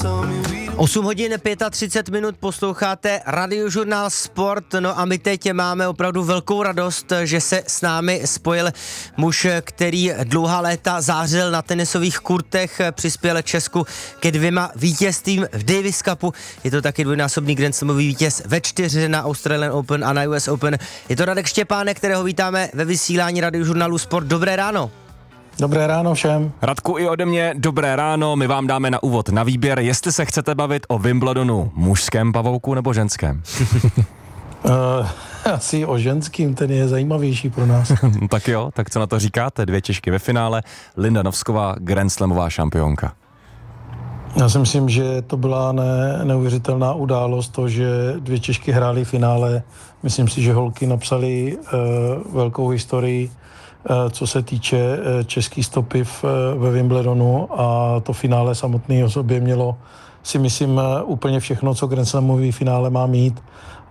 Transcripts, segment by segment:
8 hodin 35 minut posloucháte Radiožurnál Sport, no a my teď máme opravdu velkou radost, že se s námi spojil muž, který dlouhá léta zářil na tenisových kurtech, přispěl Česku ke 2 vítězstvím v Davis Cupu, je to taky dvojnásobný Grand Slamový vítěz ve 4 na Australian Open a na US Open. Je to Radek Štěpánek, kterého vítáme ve vysílání Radiožurnálu Sport. Dobré ráno. Dobré ráno všem. Radku, i ode mě dobré ráno, my vám dáme na úvod na výběr, jestli se chcete bavit o Wimbledonu, mužském pavouku nebo ženském. Asi o ženským, ten je zajímavější pro nás. Tak jo, tak co na to říkáte? 2 Češky ve finále, Linda Novsková, Grand Slamová šampionka. Já si myslím, že to byla neuvěřitelná událost, to, že 2 Češky hrály finále. Myslím si, že holky napsaly velkou historii, co se týče český stopy ve Wimbledonu, a to finále samotné o sobě mělo, si myslím, úplně všechno, co Grand Slamový finále má mít.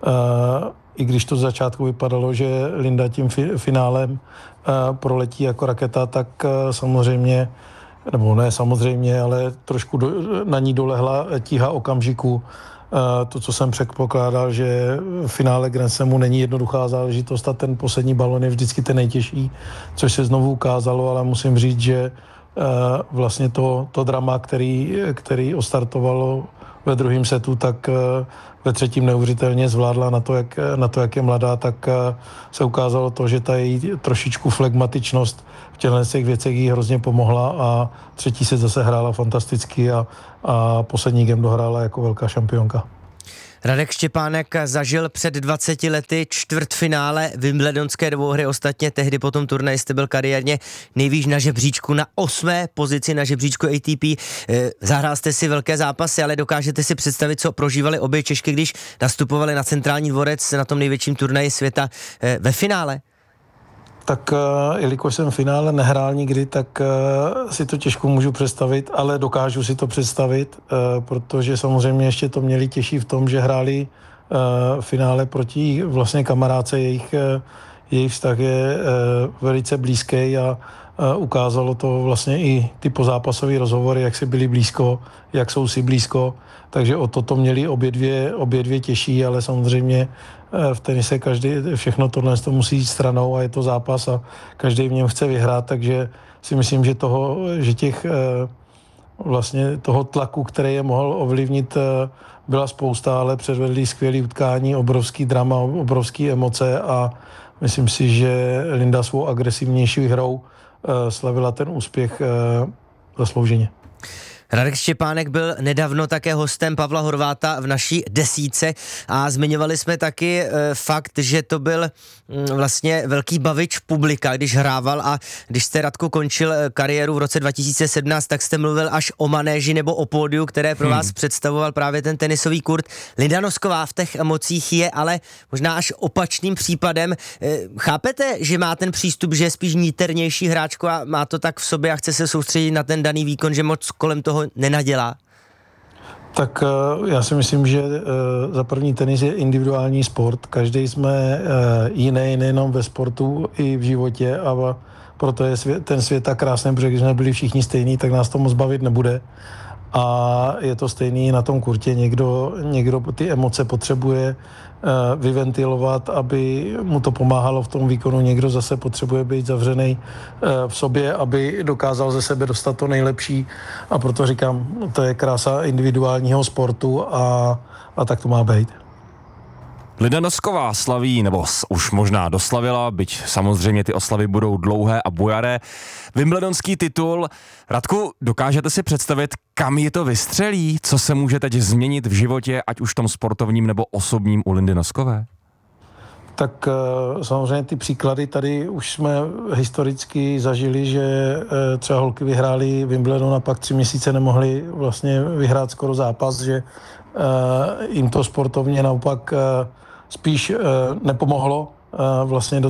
I když to z začátku vypadalo, že Linda tím finálem proletí jako raketa, tak samozřejmě, nebo ne samozřejmě, ale trošku na ní dolehla tíha okamžiku. To, co jsem předpokládal, že v finále Grand Slamu není jednoduchá záležitost a ten poslední balon je vždycky ten nejtěžší, což se znovu ukázalo, ale musím říct, že vlastně to drama, který ostartovalo ve druhém setu, tak ve třetím neuvěřitelně zvládla na to, jak je mladá, tak se ukázalo to, že ta její trošičku flegmatičnost v těch věcech jí hrozně pomohla a třetí set zase hrála fantasticky a poslední game dohrála jako velká šampionka. Radek Štěpánek zažil před 20 lety čtvrtfinále Wimbledonské dvouhry, ostatně tehdy po tom turnaji jste byl kariérně nejvýš na žebříčku, na 8. pozici na žebříčku ATP. Zahrál jste si velké zápasy, ale dokážete si představit, co prožívali obě Češky, když nastupovali na centrální dvorec na tom největším turnaji světa ve finále? Tak jelikož jsem v finále nehrál nikdy, tak si to těžko můžu představit, ale dokážu si to představit, protože samozřejmě ještě to měli těžší v tom, že hráli finále proti vlastně kamarádce, jejich vztah je velice blízký a ukázalo to vlastně i ty pozápasové rozhovory, jak si byli blízko, jak jsou si blízko, takže o toto měli obě dvě těžší, ale samozřejmě v tenise všechno tohle to musí jít stranou a je to zápas a každý v něm chce vyhrát, takže si myslím, že vlastně toho tlaku, který je mohl ovlivnit, byla spousta, ale předvedli skvělé utkání, obrovský drama, obrovské emoce a myslím si, že Linda svou agresivnější hrou slavila ten úspěch zaslouženě. Radek Štěpánek byl nedávno také hostem Pavla Horváta v naší desítce a zmiňovali jsme taky fakt, že to byl vlastně velký bavič publika, když hrával, a když jste, Radku, končil kariéru v roce 2017, tak jste mluvil až o manéži nebo o pódiu, které pro vás představoval právě ten tenisový kurt. Linda Novsková v těch emocích je ale možná až opačným případem. Chápete, že má ten přístup, že je spíš níternější hráčko a má to tak v sobě a chce se soustředit na ten daný výkon, že moc kolem toho nenadělá? Tak já si myslím, že za první tenis je individuální sport. Každý jsme jiný, nejenom ve sportu, i v životě, a proto je ten svět tak krásný, protože když jsme byli všichni stejní, tak nás to moc bavit nebude. A je to stejný na tom kurtě. Někdo ty emoce potřebuje vyventilovat, aby mu to pomáhalo v tom výkonu. Někdo zase potřebuje být zavřený v sobě, aby dokázal ze sebe dostat to nejlepší. A proto říkám, to je krása individuálního sportu a tak to má být. Linda Novsková slaví, nebo už možná doslavila, byť samozřejmě ty oslavy budou dlouhé a bujaré, wimbledonský titul. Radku, dokážete si představit, kam je to vystřelí? Co se může teď změnit v životě, ať už v tom sportovním nebo osobním, u Lindy Novskové? Tak samozřejmě ty příklady tady už jsme historicky zažili, že třeba holky vyhrály Wimbledon a pak 3 měsíce nemohly vlastně vyhrát skoro zápas, že jim to sportovně naopak spíš nepomohlo vlastně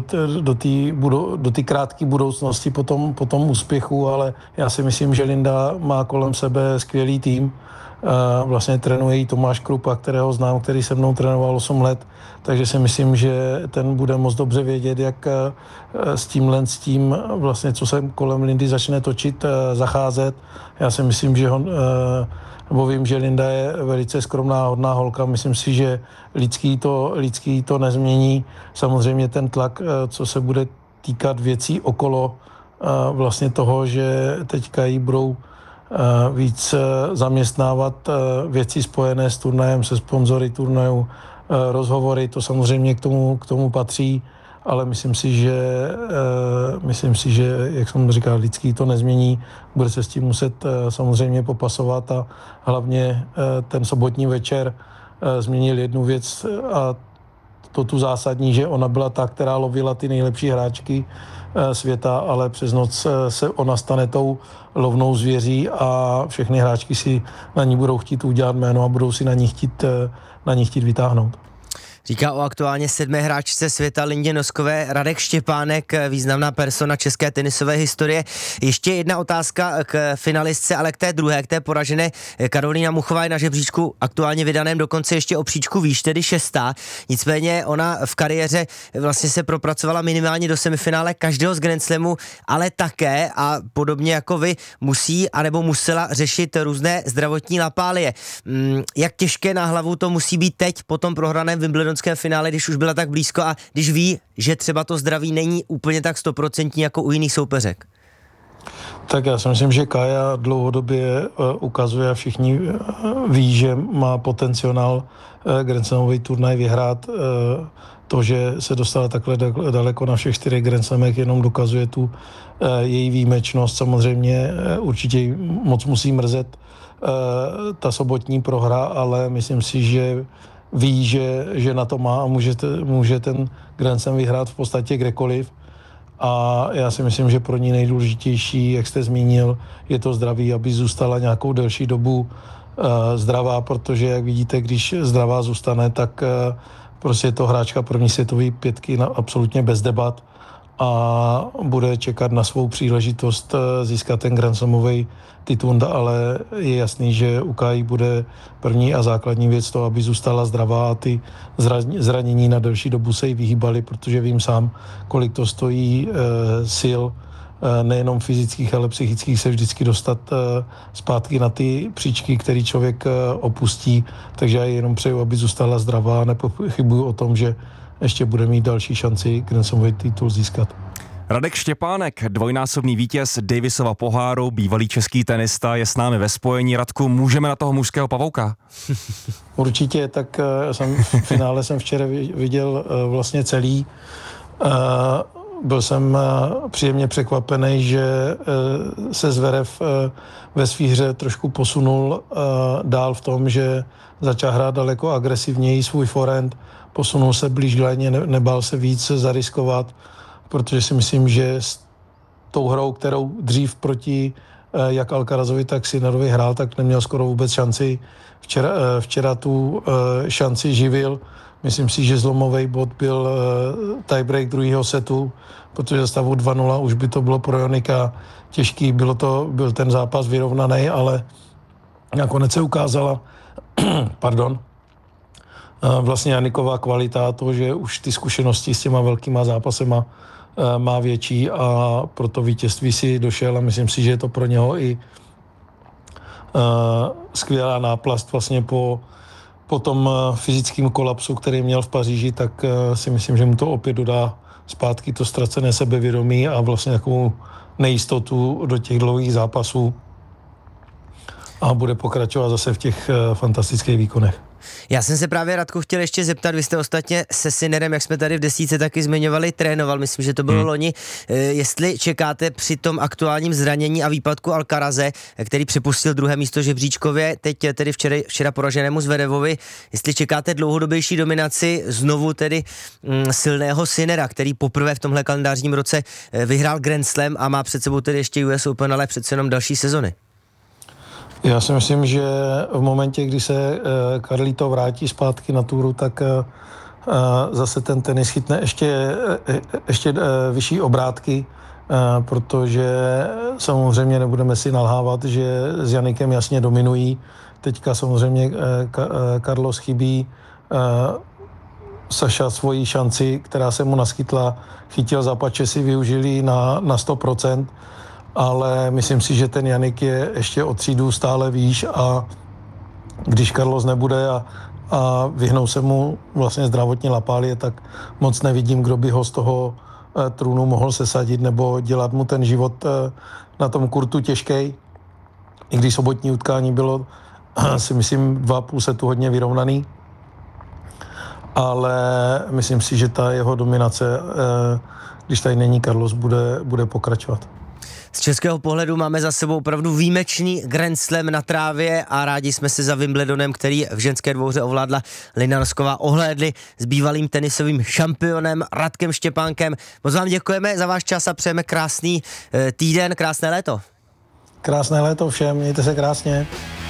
do té krátké budoucnosti po tom úspěchu, ale já si myslím, že Linda má kolem sebe skvělý tým. Vlastně trénuje jí Tomáš Krupa, kterého znám, který se mnou trénoval 8 let, takže si myslím, že ten bude moc dobře vědět, jak s tím vlastně, co se kolem Lindy začne točit, zacházet. Já si myslím, že nebo vím, že Linda je velice skromná, hodná holka, myslím si, že lidský to nezmění. Samozřejmě ten tlak, co se bude týkat věcí okolo vlastně toho, že teďka jí budou víc zaměstnávat věci spojené s turnajem, se sponzory turnaju, rozhovory, to samozřejmě k tomu patří, ale myslím si, že jak jsem říkal, lidský to nezmění, bude se s tím muset samozřejmě popasovat a hlavně ten sobotní večer změnil jednu věc a to tu zásadní, že ona byla ta, která lovila ty nejlepší hráčky světa, ale přes noc se ona stane tou lovnou zvěří a všechny hráčky si na ní budou chtít udělat jméno a budou si na ní chtít vytáhnout. Říká o aktuálně 7. hráčce světa Lindě Noskové Radek Štěpánek, významná persona české tenisové historie. Ještě jedna otázka k finalistce, ale k té druhé, k té poražené. Karolína Muchová je na žebříčku aktuálně vydaném dokonce ještě o příčku výš, tedy 6. Nicméně ona v kariéře vlastně se propracovala minimálně do semifinále každého z Grand Slamu, ale také a podobně jako vy musí anebo musela řešit různé zdravotní lapálie. Jak těžké na hlavu to musí být teď po tom prohraném wimbledonském finále, když už byla tak blízko a když ví, že třeba to zdraví není úplně tak 100% jako u jiných soupeřek? Tak já si myslím, že Kaja dlouhodobě ukazuje a všichni ví, že má potenciál Grand Slamový turnaj vyhrát. To, že se dostala takhle daleko na všech 4 Grand Slamech, jenom dokazuje tu její výjimečnost. Samozřejmě určitě moc musí mrzet ta sobotní prohra, ale myslím si, že ví, že na to má a může ten Grand Slam vyhrát v podstatě kdekoliv. A já si myslím, že pro ní nejdůležitější, jak jste zmínil, je to zdraví, aby zůstala nějakou delší dobu zdravá, protože jak vidíte, když zdravá zůstane, tak prostě je to hráčka první světové 5 absolutně bez debat a bude čekat na svou příležitost získat ten Grand Slamový titul, ale je jasný, že u Kai bude první a základní věc to, aby zůstala zdravá a ty zranění na delší dobu se jí vyhýbaly, protože vím sám, kolik to stojí sil, nejenom fyzických, ale psychických se vždycky dostat zpátky na ty příčky, který člověk opustí, takže já jenom přeju, aby zůstala zdravá a nepochybuju o tom, že ještě bude mít další šanci Grand Slamový titul získat. Radek Štěpánek, dvojnásobný vítěz Davisova poháru, bývalý český tenista, je s námi ve spojení. Radku, můžeme na toho mužského pavouka? Určitě, tak v finále jsem včera viděl vlastně celý. Byl jsem příjemně překvapený, že se Zverev ve své hře trošku posunul dál v tom, že začal hrát daleko agresivněji svůj forehand, posunul se blíž k léně, nebál se víc zariskovat, protože si myslím, že s tou hrou, kterou dřív proti jak Alcarazovi, tak Sinnerovi hrál, tak neměl skoro vůbec šanci. Včera tu šanci živil. Myslím si, že zlomový bod byl tiebreak druhého setu, protože za stavu 2-0 už by to bylo pro Jonika těžký. Byl ten zápas vyrovnaný, ale nakonec se ukázala vlastně Janiková kvalita, to, že už ty zkušenosti s těma velkýma zápasema má větší a pro to vítězství si došel a myslím si, že je to pro něho i skvělá náplast vlastně po tom fyzickém kolapsu, který měl v Paříži, tak si myslím, že mu to opět dodá zpátky to ztracené sebevědomí a vlastně takovou nejistotu do těch dlouhých zápasů a bude pokračovat zase v těch fantastických výkonech. Já jsem se právě, Radku, chtěl ještě zeptat, vy jste ostatně se Sinnerem, jak jsme tady v desíce taky zmiňovali, trénoval, myslím, že to bylo loni, jestli čekáte při tom aktuálním zranění a výpadku Alcaraze, který připustil druhé místo žebříčkově, teď tedy včera poraženému Zverevovi, jestli čekáte dlouhodobější dominaci znovu tedy silného Sinnera, který poprvé v tomhle kalendářním roce vyhrál Grand Slam a má před sebou tedy ještě US Open, ale přece jenom další sezony. Já si myslím, že v momentě, kdy se Carlito vrátí zpátky na túru, tak zase ten tenis chytne ještě vyšší obrátky, protože samozřejmě nebudeme si nalhávat, že s Janikem jasně dominují. Teďka samozřejmě Carlos chybí, Saša svoji šanci, která se mu naskytla, chytil Zapače, si využili na 100%, ale myslím si, že ten Janik je ještě o třídu stále výš a když Carlos nebude a vyhnou se mu vlastně zdravotní lapálie, tak moc nevidím, kdo by ho z toho trůnu mohl sesadit nebo dělat mu ten život na tom kurtu těžký. I když sobotní utkání bylo, si myslím, 2,5 setu hodně vyrovnaný. Ale myslím si, že ta jeho dominace, když tady není Carlos, bude pokračovat. Z českého pohledu máme za sebou opravdu výjimečný Grand Slam na trávě a rádi jsme se za Wimbledonem, který v ženské dvouhře ovládla Linda Nosková, ohlédli s bývalým tenisovým šampionem Radkem Štěpánkem. Moc vám děkujeme za váš čas a přejeme krásný týden, krásné léto. Krásné léto všem, mějte se krásně.